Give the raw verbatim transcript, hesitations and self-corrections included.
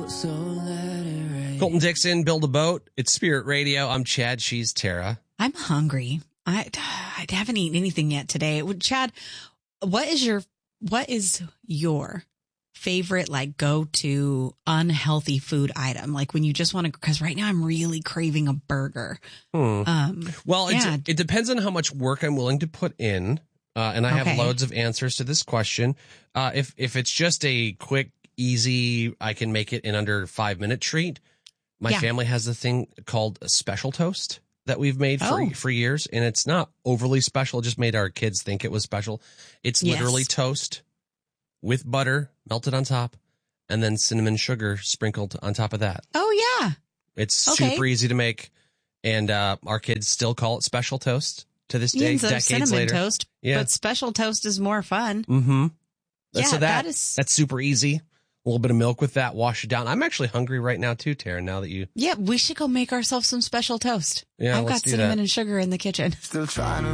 boat, so let it rain. Colton Dixon, Build a Boat. It's Spirit Radio. I'm Chad. She's Tara. I'm hungry. I, I haven't eaten anything yet today. Chad, what is your, what is your favorite, like, go-to unhealthy food item? Like when you just want to, because right now I'm really craving a burger. Hmm. Um, well, it's, yeah. it depends on how much work I'm willing to put in. Uh, and I Okay. have loads of answers to this question. Uh, if, if it's just a quick, easy, I can make it in under five minute treat. My Yeah. family has a thing called a special toast that we've made for, Oh. for years. And it's not overly special. It just made our kids think it was special. It's Yes. literally toast with butter melted on top and then cinnamon sugar sprinkled on top of that. Oh, yeah. It's Okay. super easy to make. And, uh, our kids still call it special toast to this day, Ends up decades cinnamon later. toast, Yeah. but special toast is more fun. Mm-hmm. Yeah, so that, that is- that's super easy. A little bit of milk with that, wash it down. I'm actually hungry right now too, Tara, now that you. Yeah, we should go make ourselves some special toast. Yeah, I've let's got do cinnamon that. and sugar in the kitchen. Still trying to